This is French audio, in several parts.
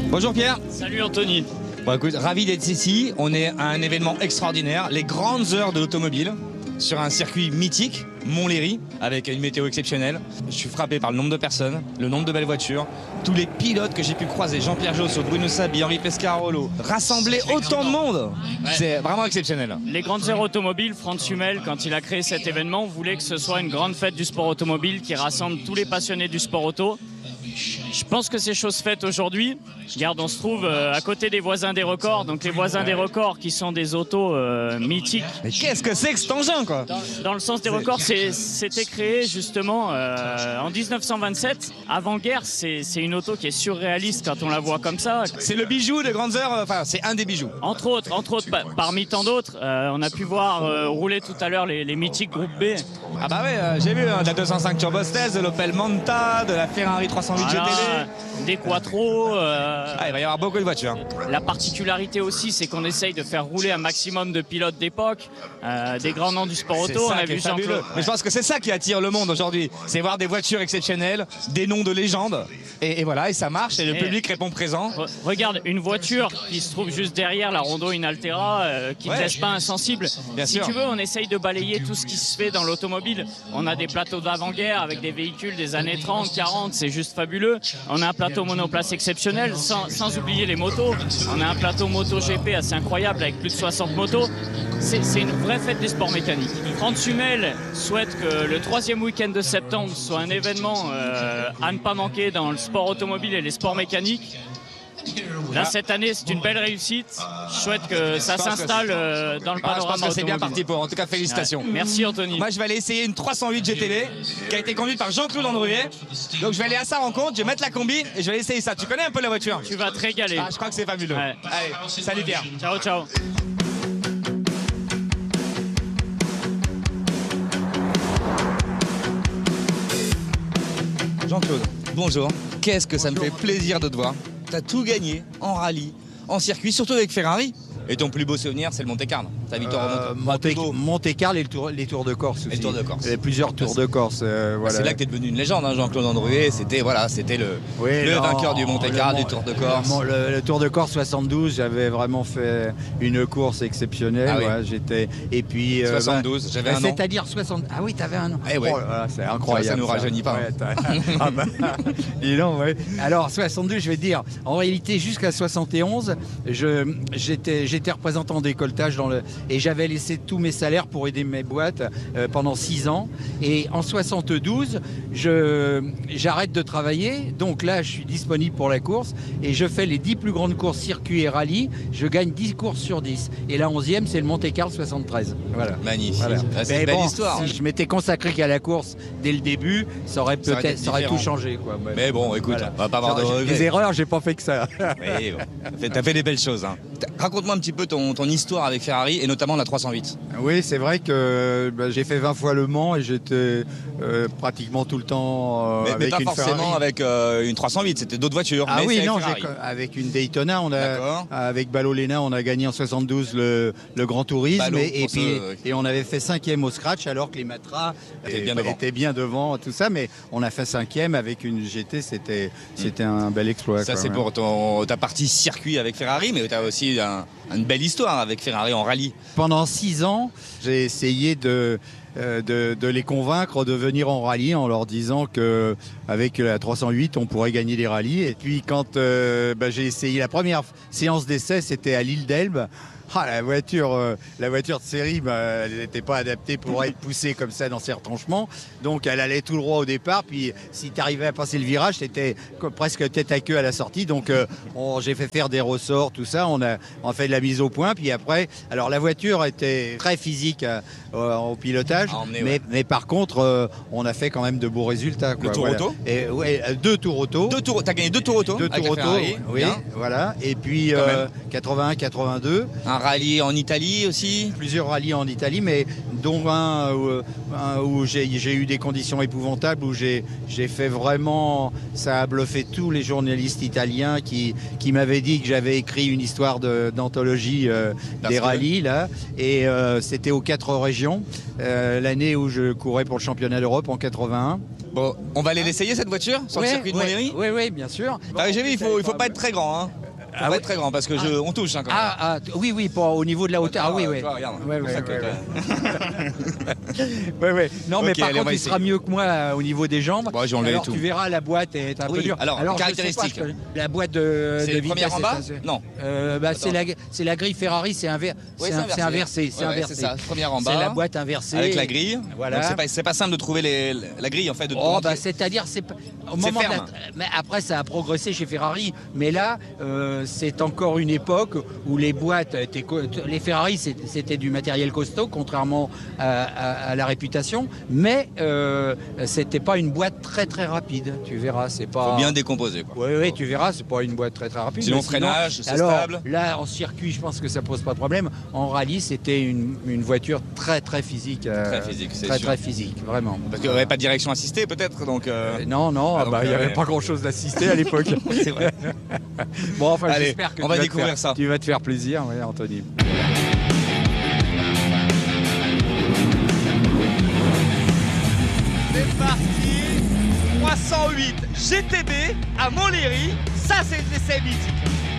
Bonjour Pierre. Salut Anthony. Bon écoute, ravi d'être ici. On est à un événement extraordinaire, les grandes heures de l'automobile, sur un circuit mythique, Montlhéry, avec une météo exceptionnelle. Je suis frappé par le nombre de personnes, le nombre de belles voitures, tous les pilotes que j'ai pu croiser, Jean-Pierre Josso, Bruno Sabi, Henri Pescarolo, rassembler autant de monde, c'est vraiment exceptionnel. Les grandes heures automobiles, Franz Hummel, quand il a créé cet événement, voulait que ce soit une grande fête du sport automobile qui rassemble tous les passionnés du sport auto. Je pense que c'est chose faite aujourd'hui. Regarde, on se trouve à côté des voisins des records. Donc les voisins des records qui sont des autos mythiques. Mais qu'est-ce que c'est que cet engin quoi? Dans le sens des records, c'était créé justement en 1927. Avant-guerre, c'est une auto qui est surréaliste quand on la voit comme ça. C'est le bijou de grandes heures, enfin c'est un des bijoux. Entre autres, parmi tant d'autres, on a pu voir rouler tout à l'heure les mythiques groupe B. Ah bah ouais, j'ai vu de la 205 Turbo 16, de l'Opel Manta, de la Ferrari 308 Voilà, GTD. des Quattro. Ah, il va y avoir beaucoup de voitures. La particularité aussi, c'est qu'on essaye de faire rouler un maximum de pilotes d'époque, des grands noms du sport auto. On a vu Jean-Claude. Mais je pense que c'est ça qui attire le monde aujourd'hui. C'est voir des voitures exceptionnelles, des noms de légende. Et voilà, et ça marche, et le public répond présent. Regarde, une voiture qui se trouve juste derrière la Rondo Inaltera, qui ne laisse pas insensible. Si tu veux, on essaye de balayer tout ce qui se fait dans l'automobile. On a des plateaux d'avant-guerre avec des véhicules des années 30, 40, c'est juste fabuleux. On a un plateau monoplace exceptionnel, sans oublier les motos. On a un plateau MotoGP assez incroyable avec plus de 60 motos. C'est une vraie fête des sports mécaniques. Franz Hummel souhaite que le 3e week-end de septembre soit un événement à ne pas manquer dans le sport automobile et les sports mécaniques. Là, cette année, c'est une belle réussite. Je souhaite que ça s'installe dans le panorama automobile. C'est bien parti pour. En tout cas, félicitations. Ouais. Merci Anthony. Moi, je vais aller essayer une 308 GTD qui a été conduite par Jean-Claude Androuillet. Donc, je vais aller à sa rencontre, je vais mettre la combi et je vais essayer ça. Tu connais un peu la voiture? Tu vas te régaler. Ah, je crois que c'est fabuleux. Ouais. Allez, salut Pierre. Ciao, ciao. Jean-Claude, bonjour. Qu'est-ce que ça me fait plaisir de te voir. T'as tout gagné en rallye, en circuit, surtout avec Ferrari. Et ton plus beau souvenir, c'est le Monte-Carlo. Ta victoire Monte-Carlo et les Tours de Corse aussi. Les Tours de Corse. Il y a plusieurs Tours de Corse. Voilà. C'est là que tu es devenu une légende, hein, Jean-Claude Androuillet. C'était le vainqueur du Monte-Carlo, du Tour de Corse. Le Tour de Corse 72, j'avais vraiment fait une course exceptionnelle. Ah oui. Ouais, et puis 72, j'avais un an. C'est-à-dire 60. Ah oui, t'avais un an. Eh ouais. Voilà, c'est incroyable. Ça nous rajeunit pas. Ouais, ah bah, dis donc, ouais. Alors 62, je vais te dire, en réalité jusqu'à 71, j'étais représentant d'écoltage et j'avais laissé tous mes salaires pour aider mes boîtes pendant 6 ans. Et en 72, j'arrête de travailler. Donc là, je suis disponible pour la course et je fais les 10 plus grandes courses circuit et rallye. Je gagne 10 courses sur 10. Et la 11e, c'est le Monte-Carlo 73. Voilà. Magnifique. Voilà. Ah, c'est une belle histoire. Si je m'étais consacré qu'à la course dès le début, ça aurait tout changé. Quoi. Mais bon, écoute, voilà. On va pas avoir de regrets. Des erreurs, j'ai pas fait que ça. Mais bon, t'as fait des belles choses. Hein. Raconte-moi un petit peu ton histoire avec Ferrari et notamment la 308. Oui, c'est vrai que j'ai fait 20 fois Le Mans et j'étais pratiquement tout le temps mais avec pas une forcément Ferrari. avec une 308, c'était d'autres voitures. Ah mais oui, non, avec avec une Daytona, avec Balolena, on a gagné en 72 le Grand Tourisme Ballot, et on avait fait 5e au scratch alors que les Matras étaient bien devant, tout ça, mais on a fait 5e avec une GT, c'était un bel exploit. Ça, quoi, c'est ouais. pour ta partie circuit avec Ferrari, mais tu as aussi une belle histoire avec Ferrari en rallye. Pendant 6 ans, j'ai essayé de les convaincre de venir en rallye en leur disant que avec la 308 on pourrait gagner des rallyes. Et puis quand j'ai essayé la première séance d'essai, c'était à l'île d'Elbe. La voiture de série, elle n'était pas adaptée pour être poussée comme ça dans ses retranchements. Donc elle allait tout droit au départ. Puis si tu arrivais à passer le virage, c'était presque tête à queue à la sortie. Donc j'ai fait faire des ressorts, tout ça. On a fait de la mise au point. Puis après, alors la voiture était très physique au pilotage. Mais par contre, on a fait quand même de beaux résultats. Le tour auto et, ouais, 2 tours auto. T'as gagné 2 tours auto. 2 tours auto, oui. Bien. Voilà. Et puis 81, 82. Un rallye en Italie aussi. Plusieurs rallyes en Italie, mais dont un où j'ai eu des conditions épouvantables, où j'ai fait vraiment, ça a bluffé tous les journalistes italiens qui m'avaient dit que j'avais écrit une histoire d'anthologie des rallyes là, et c'était aux 4 régions, l'année où je courais pour le championnat d'Europe en 81. Bon, on va aller l'essayer cette voiture sur le circuit de Montlhéry. Oui, bien sûr. J'ai vu, il faut pas être très grand. Hein. Faut pas être très grand parce que on touche hein, quand même. Oui, au niveau de la hauteur. Oui. Regarde. Non, mais par contre, il sera mieux que moi au niveau des jambes. Bon, j'ai enlevé tout. Tu verras, la boîte est un peu dure. Alors caractéristiques. La boîte de vitesse. C'est le premier en bas ? Non. C'est la grille Ferrari, c'est inversé. C'est inversé. C'est ça, première en bas. C'est la boîte inversée. Avec la grille. Voilà. C'est pas simple de trouver la grille en fait. C'est-à-dire, au moment mais après, ça a progressé chez Ferrari. Mais là, c'est encore une époque où les boîtes les Ferrari, c'était du matériel costaud, contrairement à la réputation. Mais c'était pas une boîte très très rapide. Tu verras, c'est pas. Faut bien décomposer. Oui, tu verras, c'est pas une boîte très très rapide. Sinon, freinage, c'est stable. Là, en circuit, je pense que ça pose pas de problème. En rallye, c'était une voiture très très physique. Très physique, c'est sûr. Très physique, vraiment. Parce qu'il n'y avait pas de direction assistée, peut-être. Donc. Non, il n'y avait pas grand-chose d'assisté à l'époque. C'est vrai. Bon, enfin, allez, j'espère que on va découvrir ça. Tu vas te faire plaisir, oui, Anthony. C'est parti. 308 GTB à Montlhéry. Ça, c'est l'essai mythique.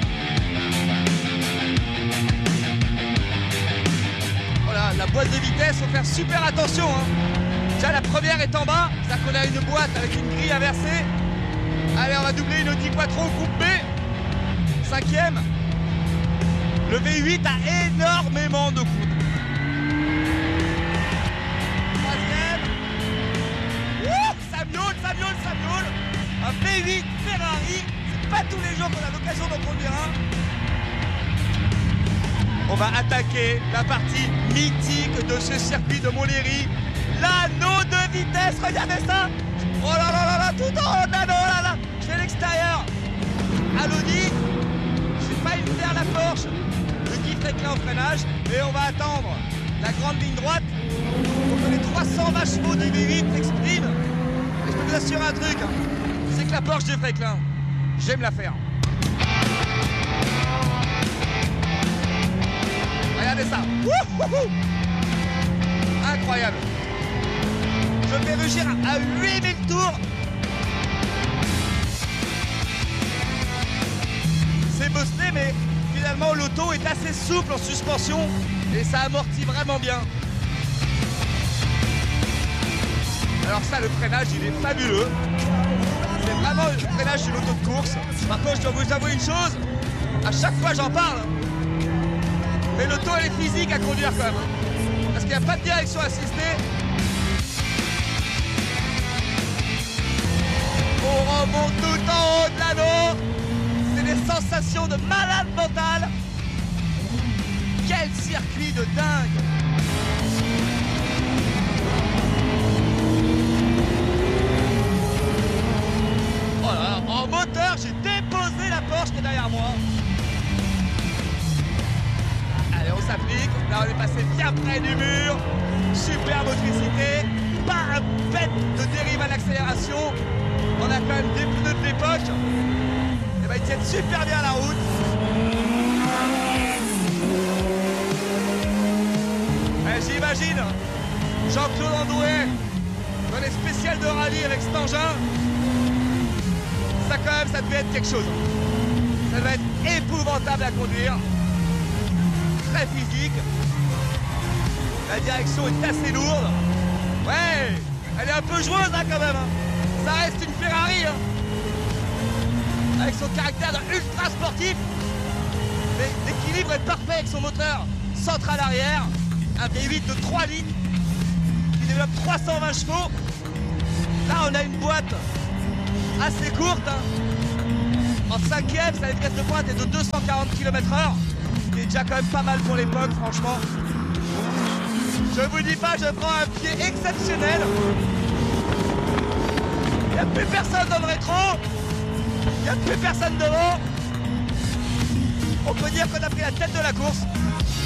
Voilà, la boîte de vitesse, faut faire super attention. Déjà, la première est en bas, c'est-à-dire qu'on a une boîte avec une grille inversée. Allez, on va doubler une Audi Quattro coupe B. 5e. Le V8 a énormément de coudes. 3e. Ça miaule. Un V8 Ferrari, c'est pas tous les jours qu'on a l'occasion d'en conduire un. On va attaquer la partie mythique de ce circuit de Montlhéry. L'anneau de vitesse, regardez ça. Oh là, tout en haut de l'anneau, là. Je fais l'extérieur. À l'Audi, j'ai failli faire la Porsche. Le Guy Fréquelin au freinage. Et on va attendre la grande ligne droite pour que les 320 chevaux du V8 s'expriment. Et je peux vous assurer un truc, c'est que la Porsche de Fréquelin, j'aime la faire. Regardez ça. Wouhou. Incroyable. Je vais rugir à 8000 tours. C'est bossé, mais finalement l'auto est assez souple en suspension et ça amortit vraiment bien. Alors ça, le freinage, il est fabuleux. C'est vraiment le freinage d'une auto de course. Par contre, je dois vous avouer une chose, à chaque fois j'en parle, mais l'auto elle est physique à conduire quand même. Parce qu'il n'y a pas de direction assistée. On remonte tout en haut de l'anneau. C'est des sensations de malade mental. Quel circuit de dingue. Oh là, en moteur, j'ai déposé la Porsche qui est derrière moi. Allez, on s'applique. Là, on est passé bien près du mur. Super motricité. Pas un pet de dérive à l'accélération. On a quand même des pneus de l'époque. Et ben, ils tiennent super bien la route. J'imagine Jean-Claude Andouet dans les spéciales de rallye avec cet engin. Ça quand même, ça devait être quelque chose. Ça devait être épouvantable à conduire. Très physique. La direction est assez lourde. Ouais, elle est un peu joueuse hein, quand même. Ça reste une Ferrari. Avec son caractère ultra sportif. L'équilibre est parfait avec son moteur central arrière. Un V8 de 3 litres qui développe 320 chevaux. Là, on a une boîte assez courte. En 5e, sa vitesse de pointe est de 240 km/h. Ce qui est déjà quand même pas mal pour l'époque, franchement. Je vous dis pas, je prends un pied exceptionnel. Il n'y a plus personne dans le rétro. Il n'y a plus personne devant. On peut dire qu'on a pris la tête de la course.